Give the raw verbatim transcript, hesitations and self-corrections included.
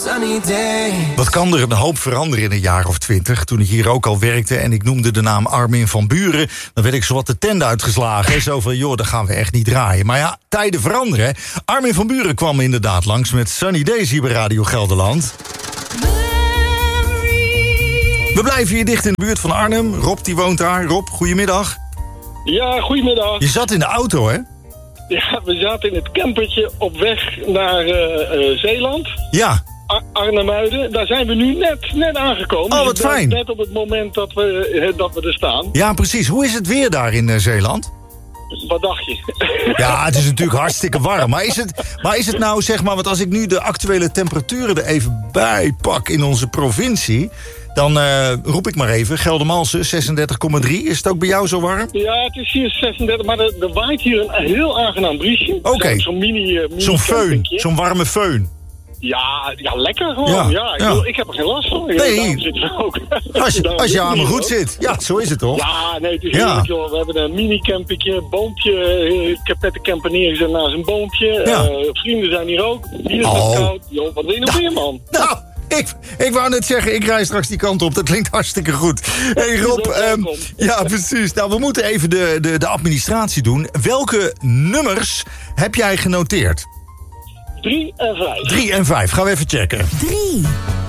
Wat kan er een hoop veranderen in een jaar of twintig? Toen ik hier ook al werkte en ik noemde de naam Armin van Buuren, dan werd ik zowat de tent uitgeslagen. Zo van, joh, dat gaan we echt niet draaien. Maar ja, tijden veranderen. Hè? Armin van Buuren kwam inderdaad langs met Sunny Days hier bij Radio Gelderland. We blijven hier dicht in de buurt van Arnhem. Rob, die woont daar. Rob, goedemiddag. Ja, goedemiddag. Je zat in de auto, hè? Ja, we zaten in het campertje op weg naar uh, uh, Zeeland. Ja. Ar- Arnhem-Muiden. Daar zijn we nu net, net aangekomen. Oh, wat dus fijn. Net op het moment dat we, uh, dat we er staan. Ja, precies. Hoe is het weer daar in uh, Zeeland? Wat dacht je? Ja, het is natuurlijk hartstikke warm. Maar is het, maar is het nou, zeg maar, want als ik nu de actuele temperaturen er even bij pak in onze provincie, dan uh, roep ik maar even, Geldermalsen zesendertig komma drie. Is het ook bij jou zo warm? Ja, het is hier zesendertig, maar er, er waait hier een heel aangenaam briesje. Oké. Okay. Zo'n mini, uh, mini Zo'n föhn, zo'n warme föhn. Ja, ja, lekker gewoon. Ja, Ja, ik, ja. Bedoel, ik heb er geen last van. Nee. Zitten we ook. Als je, als je aan me me goed zit. Ja, zo is het toch? Ja, nee, het is Ja. heerlijk, joh. We hebben een mini-campingje, boompje. Ik heb net een camper neergezet naast een boompje. Ja. Uh, vrienden zijn hier ook. Hier is Oh. het koud. Joh, wat wil je nog meer, man? Nou, ik, ik wou net zeggen, ik rij straks die kant op. Dat klinkt hartstikke goed. Hey Rob, um, ja precies. Nou, we moeten even de, de, de administratie doen. Welke nummers heb jij genoteerd? Drie en vijf. Drie en vijf. Gaan we even checken. Drie.